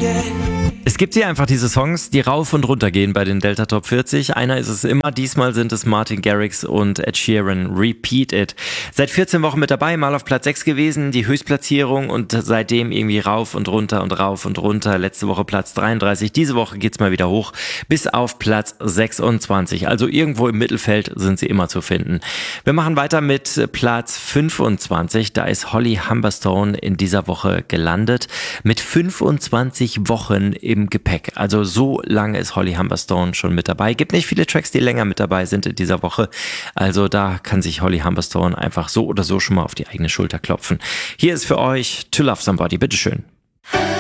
Es gibt hier einfach diese Songs, die rauf und runter gehen bei den Delta Top 40. Einer ist es immer, diesmal sind es Martin Garrix und Ed Sheeran, Repeat It. Seit 14 Wochen mit dabei, mal auf Platz 6 gewesen, die Höchstplatzierung und seitdem irgendwie rauf und runter und rauf und runter. Letzte Woche Platz 33, diese Woche geht's mal wieder hoch bis auf Platz 26. Also irgendwo im Mittelfeld sind sie immer zu finden. Wir machen weiter mit Platz 25, da ist Holly Humberstone in dieser Woche gelandet mit 25 Wochen im Gepäck. Also so lange ist Holly Humberstone schon mit dabei. Gibt nicht viele Tracks, die länger mit dabei sind in dieser Woche. Also da kann sich Holly Humberstone einfach so oder so schon mal auf die eigene Schulter klopfen. Hier ist für euch To Love Somebody. Bitteschön.